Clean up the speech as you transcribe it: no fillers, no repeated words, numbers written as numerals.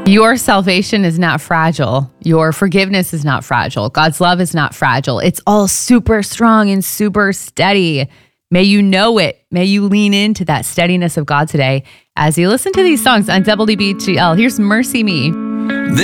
Your salvation is not fragile. Your forgiveness is not fragile. God's love is not fragile. It's all super strong and super steady. May you know it. May you lean into that steadiness of God today as you listen to these songs on WBGL. Here's Mercy Me.